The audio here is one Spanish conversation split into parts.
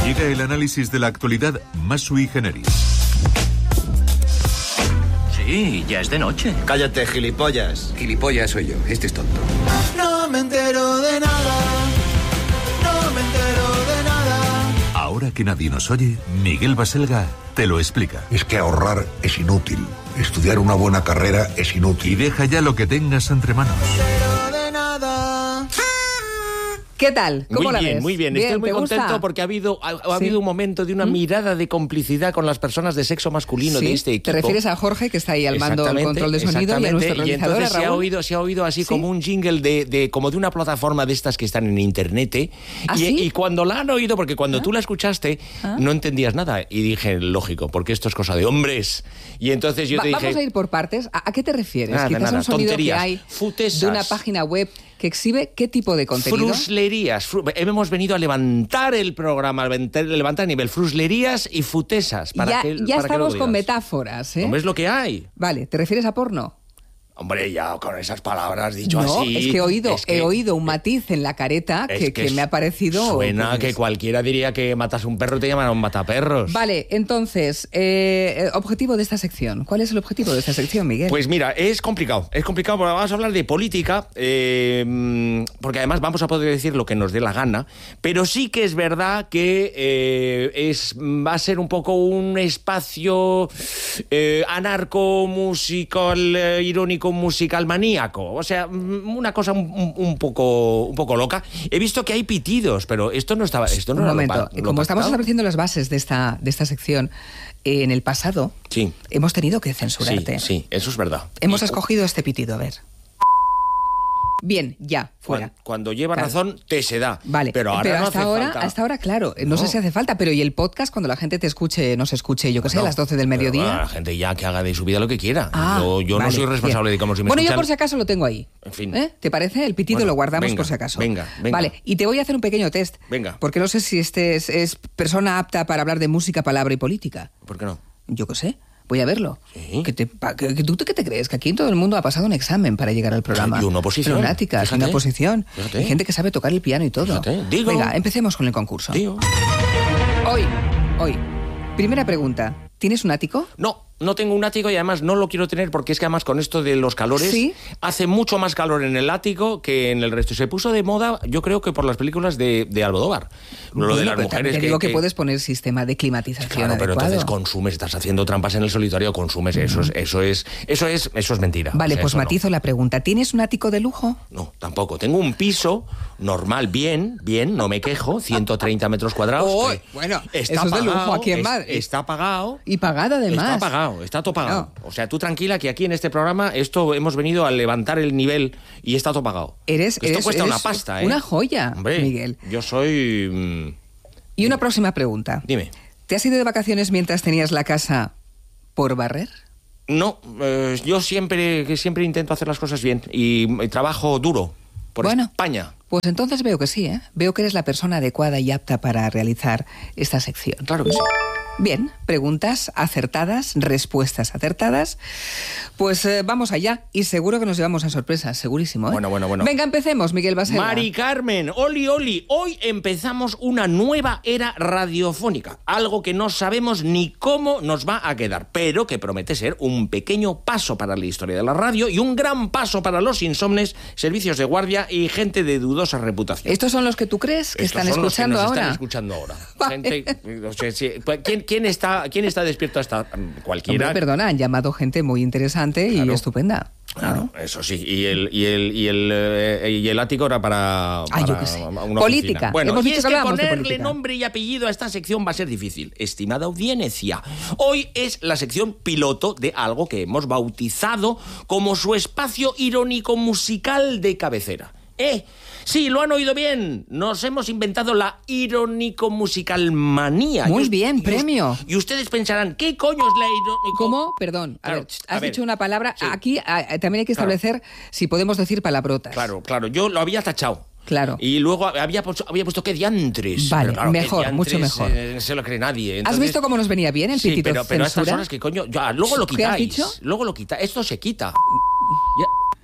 Llega el análisis de la actualidad más sui generis. Sí, ya es de noche. Cállate, gilipollas. Gilipollas soy yo, este es tonto. No me entero de nada. No me entero de nada. Ahora que nadie nos oye, Miguel Baselga te lo explica. Es que ahorrar es inútil. Estudiar una buena carrera es inútil. Y deja ya lo que tengas entre manos. No me entero de nada. ¿Qué tal? ¿Cómo la ves? Muy bien. Estoy muy contento porque ha habido un momento de una mirada de complicidad con las personas de sexo masculino de este equipo. Te refieres a Jorge, que está ahí al mando del control de sonido, y a nuestro realizador, y entonces se ha oído así como un jingle como de una plataforma de estas que están en internet. Y cuando la han oído, porque cuando tú la escuchaste, no entendías nada. Y dije, lógico, porque esto es cosa de hombres. Y entonces yo te dije... Vamos a ir por partes. ¿A qué te refieres? Quizás un sonido tonterías, que hay futesas, de una página web que exhibe qué tipo de contenido. Fruslerías. Hemos venido a levantar el programa, a levantar a nivel fruslerías y futesas. Ya estamos con metáforas, ¿eh? Hombre, es lo que hay. Vale, ¿te refieres a porno? Hombre, ya con esas palabras dicho no, así... es que he oído un matiz en la careta que me ha parecido... Suena que cualquiera diría que matas un perro y te llaman a un mataperros. Vale, entonces, objetivo de esta sección. ¿Cuál es el objetivo de esta sección, Miguel? Pues mira, es complicado porque vamos a hablar de política, porque además vamos a poder decir lo que nos dé la gana, pero sí que es verdad que va a ser un poco un espacio anarco-musical, irónico, musical maníaco, o sea, una cosa un poco loca. He visto que hay pitidos, pero esto no estaba... Un momento, como estamos estableciendo las bases de esta sección, en el pasado hemos tenido que censurarte. Sí, eso es verdad. Hemos escogido este pitido, a ver. Bien, ya, fuera. Cuando lleva razón, te se da. Vale, pero ahora hasta ahora, claro, no sé si hace falta, pero ¿y el podcast cuando la gente te escuche, nos escuche, yo que sé, a las 12 del mediodía? Bueno, la gente ya que haga de su vida lo que quiera. Yo no soy responsable de cómo se me Bueno, escuchan. yo por si acaso lo tengo ahí. En fin. ¿Te parece? El pitido lo guardamos por si acaso. Venga. Vale, y te voy a hacer un pequeño test. Venga. Porque no sé si es persona apta para hablar de música, palabra y política. ¿Por qué no? Yo qué sé. Voy a verlo. ¿Sí? ¿Tú qué te crees? Que aquí todo el mundo ha pasado un examen para llegar al programa. Y una oposición. Lunáticas, una oposición. Fíjate. Hay gente que sabe tocar el piano y todo. Fíjate. Venga, empecemos con el concurso. Hoy. Primera pregunta. ¿Tienes un ático? No tengo un ático y además no lo quiero tener porque es que además con esto de los calores hace mucho más calor en el ático que en el resto. Se puso de moda, yo creo que por las películas de Almodóvar. Lo de las mujeres te digo que puedes poner sistema de climatización claro, pero adecuado. entonces consumes, estás haciendo trampas en el solitario, consumes, eso es mentira. Vale, o sea, pues matizo la pregunta. ¿Tienes un ático de lujo? No, tampoco. Tengo un piso normal, bien, no me quejo, 130 metros cuadrados. Bueno, está eso es pagado, de lujo aquí en Madrid. Está pagado. Y pagado además. Está todo pagado. O sea, tú tranquila que aquí en este programa hemos venido a levantar el nivel y está todo pagado. Esto cuesta una pasta, ¿eh? Una joya, hombre, Miguel. Yo soy... Y una próxima pregunta. Dime. ¿Te has ido de vacaciones mientras tenías la casa por barrer? No, yo siempre intento hacer las cosas bien y trabajo duro por España. Pues entonces veo que sí, ¿eh? Veo que eres la persona adecuada y apta para realizar esta sección. Claro que sí. Bien, preguntas acertadas, respuestas acertadas. Pues vamos allá y seguro que nos llevamos a sorpresas, segurísimo, ¿eh? Bueno. Venga, empecemos, Miguel Baselga. Mari Carmen, oli. Hoy empezamos una nueva era radiofónica. Algo que no sabemos ni cómo nos va a quedar, pero que promete ser un pequeño paso para la historia de la radio y un gran paso para los insomnes, servicios de guardia y gente de dudosa reputación. ¿Estos son los que tú crees que están escuchando ahora? Están escuchando ahora. Gente, no sé si, ¿quién está despierto hasta cualquiera? Hombre, perdona, han llamado gente muy interesante y estupenda. Claro, eso sí. Y el ático era para yo qué sé. una política. Oficina. Bueno, hemos y dicho es que que hablábamos ponerle nombre y apellido a esta sección va a ser difícil. Estimada audiencia, hoy es la sección piloto de algo que hemos bautizado como su espacio irónico musical de cabecera. Sí, lo han oído bien. Nos hemos inventado la irónico-musical manía. Muy bien, premio. Y ustedes pensarán, ¿qué coño es la irónico? ¿Cómo? Perdón. Claro, has dicho una palabra. Sí. Aquí también hay que establecer si podemos decir palabrotas. Claro. Yo lo había tachado. Claro. Y luego había puesto que diantres. Vale, claro, mejor, diantres, mucho mejor. No se lo cree nadie. ¿Has visto cómo nos venía bien el pitito pero a estas censura? horas que coño... luego lo quitáis. ¿Qué has dicho? Luego lo quitáis. Esto se quita.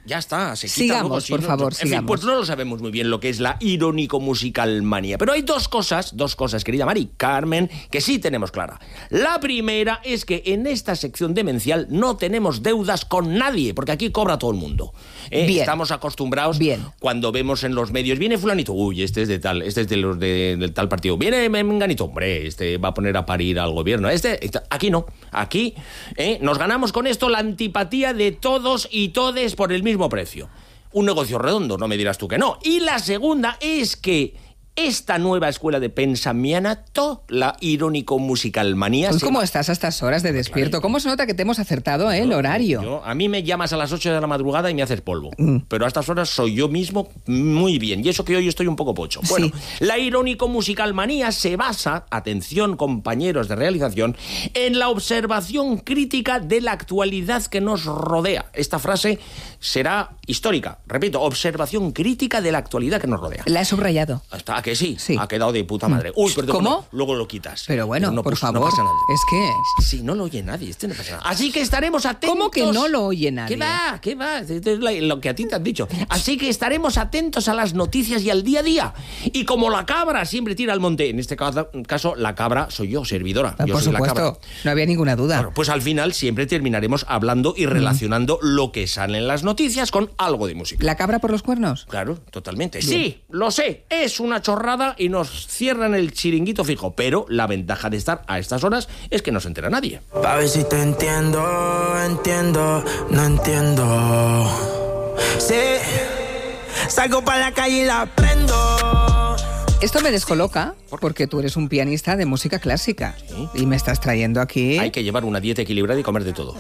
Ya está, se quita. Sigamos, luego, por favor, en fin, sigamos. pues no lo sabemos muy bien lo que es la irónico-musical manía. Pero hay dos cosas, querida Mari Carmen, que sí tenemos clara. La primera es que en esta sección demencial no tenemos deudas con nadie, porque aquí cobra todo el mundo. Bien. Estamos acostumbrados, Bien. cuando vemos en los medios, viene fulanito, uy, este es de tal, este es de los del tal partido, viene menganito, hombre, este va a poner a parir al gobierno. Aquí no, aquí nos ganamos con esto la antipatía de todos y todes por el mismo precio. Un negocio redondo, no me dirás tú que no. Y la segunda es que esta nueva escuela de pensamiento, la irónico-musical manía... Pues ¿cómo estás a estas horas de despierto? ¿Cómo se nota que te hemos acertado el horario? A mí me llamas a las 8 de la madrugada y me haces polvo. Pero a estas horas soy yo mismo muy bien. Y eso que hoy estoy un poco pocho. Bueno, Sí. la irónico-musical manía se basa, atención compañeros de realización, en la observación crítica de la actualidad que nos rodea. Esta frase será histórica. Repito, observación crítica de la actualidad que nos rodea. La he subrayado. ¿Está que sí? Sí. Ha quedado de puta madre. Uy, perdón. ¿Cómo? No, luego lo quitas. Pero bueno, No, por pues, favor, no pasa nada. es que... Sí, no lo oye nadie, no pasa nada. Así que estaremos atentos. ¿Cómo que no lo oye nadie? ¿Qué va? Esto es lo que a ti te han dicho. Así que estaremos atentos a las noticias y al día a día. Y como la cabra siempre tira al monte, en este caso la cabra soy yo, servidora. Yo Por soy la supuesto, cabra. no había ninguna duda. Bueno, pues al final siempre terminaremos hablando y relacionando lo que sale en las noticias con algo de música. ¿La cabra por los cuernos? Claro, totalmente. Bien. Sí, lo sé, es una chorrada y nos cierran el chiringuito fijo, pero la ventaja de estar a estas horas es que no se entera nadie. Pa' ver si te entiendo, no entiendo. Sí, salgo para la calle y la prendo. Esto me descoloca porque tú eres un pianista de música clásica y me estás trayendo aquí... Hay que llevar una dieta equilibrada y comer de todo.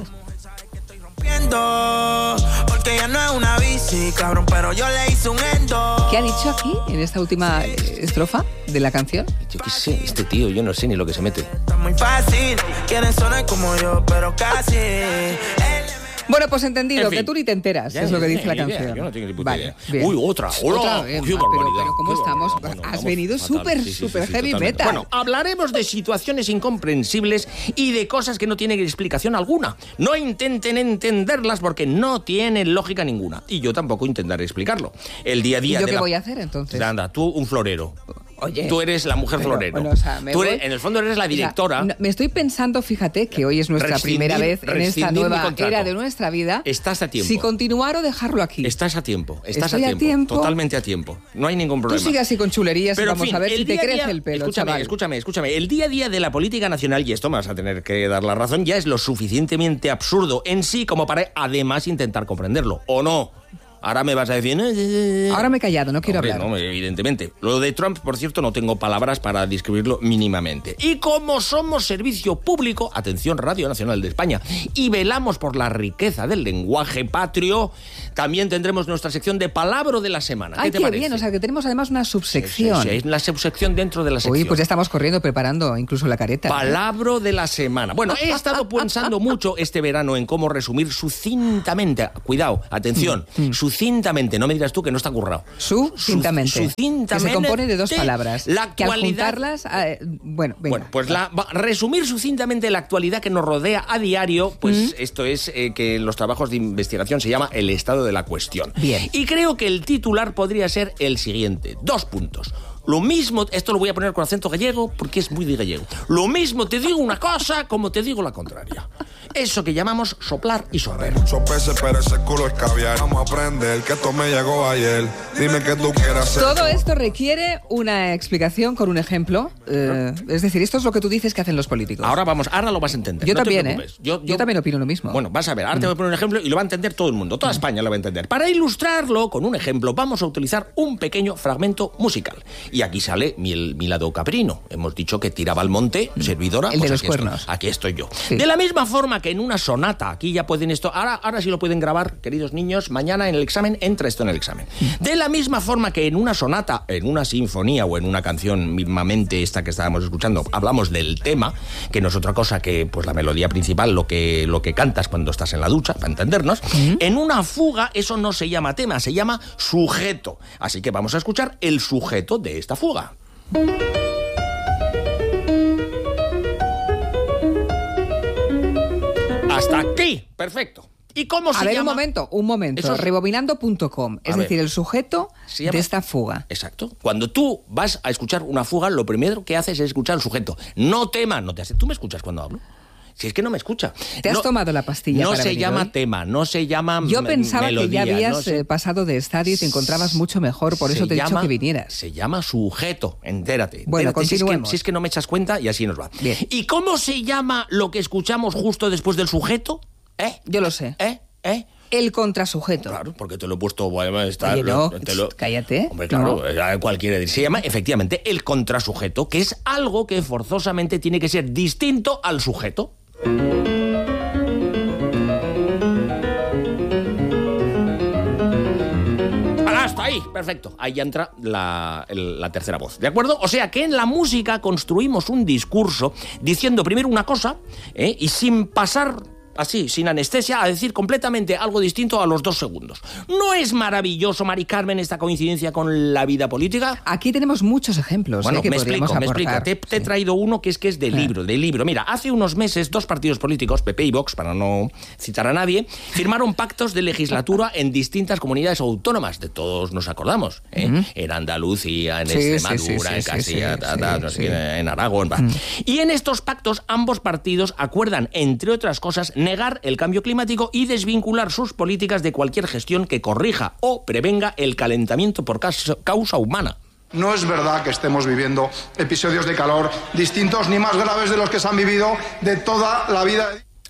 Porque ella no es una bici, cabrón, pero yo le hice un endo. ¿Qué ha dicho aquí en esta última estrofa de la canción? Yo qué sé, este tío, yo no sé ni lo que se mete. Está muy fácil, quieren sonar como yo, pero casi. Bueno, pues entendido, En fin. que tú ni te enteras, Ya, es lo que dice la ni idea, canción. yo no tengo ni puta Vale, idea. bien. Uy, otra. Hola, Otra vez, qué pero barbaridad. ¿cómo qué estamos? barbaridad. Has Vamos venido fatal. súper, Sí, súper heavy totalmente. metal. Bueno, hablaremos de situaciones incomprensibles y de cosas que no tienen explicación alguna. No intenten entenderlas porque no tienen lógica ninguna. Y yo tampoco intentaré explicarlo. El día a ¿Y día yo de qué la... voy a hacer entonces? Anda, tú un florero. Oye, Tú eres la mujer pero, florero. bueno, o sea, me Tú voy- eres- en el fondo eres la O sea, directora. me estoy pensando, fíjate, que hoy es nuestra primera vez en esta rescindir mi nueva contrato. era de nuestra vida. Estás a tiempo. Si continuar o dejarlo aquí. Estás a tiempo. Estoy a tiempo. Totalmente a tiempo. No hay ningún Tú problema. sigue así con chulerías y Pero, en vamos fin, a ver el si te día a crece día- el pelo, escúchame, chaval. escúchame. El día a día de la política nacional, y esto me vas a tener que dar la razón, ya es lo suficientemente absurdo en sí como para además intentar comprenderlo. ¿O no? Ahora me vas a decir... Ahora me he callado, no quiero Hombre, hablar. no, evidentemente. Lo de Trump, por cierto, no tengo palabras para describirlo mínimamente. Y como somos servicio público, atención, Radio Nacional de España, y velamos por la riqueza del lenguaje patrio, también tendremos nuestra sección de Palabra de la Semana. Ay, ¿Qué te qué parece? bien, o sea que tenemos además una subsección. Sí, es la subsección dentro de la sección. Uy, pues ya estamos corriendo, preparando incluso la careta. Palabra de la semana. Bueno, he estado pensando mucho este verano en cómo resumir sucintamente, cuidado, atención, sucintamente, no me dirás tú que no está currado. Sucintamente. Sucintamente. Que se compone de dos palabras. La que al actualidad... juntarlas... bueno, venga. Bueno, pues resumir sucintamente la actualidad que nos rodea a diario, pues esto es que en los trabajos de investigación se llama el estado de la cuestión. Bien. Y creo que el titular podría ser el siguiente. 2 puntos. Lo mismo, esto lo voy a poner con acento gallego porque es muy de gallego. Lo mismo te digo una cosa como te digo la contraria. Eso que llamamos soplar y sorber. Muchos peces, pero ese culo es caviar. Vamos a aprender que esto me llegó ayer. Dime qué tú quieras hacer. Todo esto requiere una explicación con un ejemplo. Es decir, esto es lo que tú dices que hacen los políticos. Ahora lo vas a entender. Yo no te también, preocupes. Yo también opino lo mismo. Bueno, vas a ver, ahora te voy a poner un ejemplo y lo va a entender todo el mundo. Toda España lo va a entender. Para ilustrarlo con un ejemplo, vamos a utilizar un pequeño fragmento musical. Y aquí sale mi lado caprino. Hemos dicho que tiraba al monte, servidora. El de pues los aquí cuernos. Aquí estoy yo. Sí. De la misma forma que en una sonata, aquí ya pueden esto... Ahora sí lo pueden grabar, queridos niños. Mañana en el examen, entra esto en el examen. De la misma forma que en una sonata, en una sinfonía o en una canción mismamente esta que estábamos escuchando, hablamos del tema, que no es otra cosa que pues la melodía principal, lo que cantas cuando estás en la ducha, para entendernos. En una fuga eso no se llama tema, se llama sujeto. Así que vamos a escuchar el sujeto de esta fuga. Hasta aquí, perfecto. ¿Y cómo se llama? A ver, un momento. Eso es... Rebobinando.com, es decir, el sujeto de esta fuga. Exacto. Cuando tú vas a escuchar una fuga, lo primero que haces es escuchar el sujeto. No tema, no te hace... ¿Tú me escuchas cuando hablo? Si es que no me escucha. ¿Te has tomado la pastilla para No se venir llama hoy? tema, no se llama Yo pensaba melodía, que ya habías no se... pasado de estadio y te encontrabas mucho mejor, por eso te he dicho que vinieras. Se llama sujeto, entérate. Bueno, Entérate, continuemos. Si es que no me echas cuenta y así nos va. Bien. ¿Y cómo se llama lo que escuchamos justo después del sujeto? Yo lo sé. El contrasujeto. Claro, porque te lo he puesto... Bueno, está, Oye, no, cállate. Hombre, claro, No. cualquiera dice. Se llama, efectivamente, el contrasujeto, que es algo que forzosamente tiene que ser distinto al sujeto. Hasta ahí, perfecto. Ahí ya entra la tercera voz, ¿de acuerdo? O sea que en la música construimos un discurso diciendo primero una cosa y sin pasar... así, sin anestesia, a decir completamente algo distinto a los 2 segundos. ¿No es maravilloso, Mari Carmen, esta coincidencia con la vida política? Aquí tenemos muchos ejemplos. Bueno, que me explico. Te he traído uno que es de libro. Mira, hace unos meses 2 partidos políticos, PP y Vox, para no citar a nadie, firmaron pactos de legislatura en distintas comunidades autónomas. De todos nos acordamos. En Andalucía, en Extremadura, en Castilla, en Aragón. Y en estos pactos ambos partidos acuerdan, entre otras cosas, negar el cambio climático y desvincular sus políticas de cualquier gestión que corrija o prevenga el calentamiento por causa humana. No es verdad que estemos viviendo episodios de calor distintos ni más graves de los que se han vivido de toda la vida.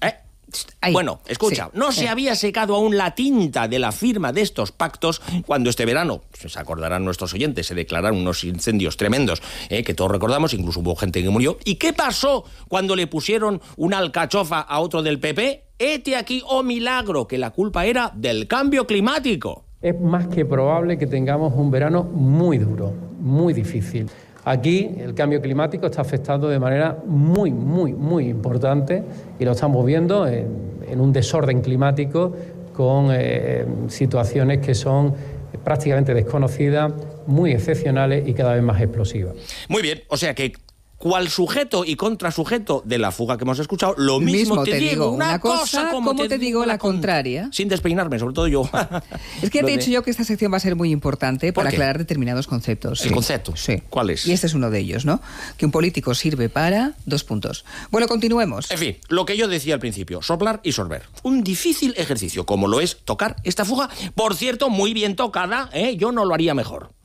Bueno, escucha, no se había secado aún la tinta de la firma de estos pactos cuando este verano, se acordarán nuestros oyentes, se declararon unos incendios tremendos, que todos recordamos, incluso hubo gente que murió. ¿Y qué pasó cuando le pusieron una alcachofa a otro del PP? Hete aquí, oh milagro, que la culpa era del cambio climático. Es más que probable que tengamos un verano muy duro, muy difícil. Aquí el cambio climático está afectando de manera muy importante y lo estamos viendo en un desorden climático con situaciones que son prácticamente desconocidas, muy excepcionales y cada vez más explosivas. Muy bien, o sea que cual sujeto y contrasujeto de la fuga que hemos escuchado, lo mismo te digo una cosa como te digo la contraria. Sin despeinarme, sobre todo yo. Es que te he dicho yo que esta sección va a ser muy importante para aclarar determinados conceptos. ¿El concepto? Sí. ¿Cuál es? Y este es uno de ellos, ¿no? Que un político sirve para... 2 puntos. Bueno, continuemos. En fin, lo que yo decía al principio, soplar y sorber. Un difícil ejercicio, como lo es tocar esta fuga. Por cierto, muy bien tocada, yo no lo haría mejor.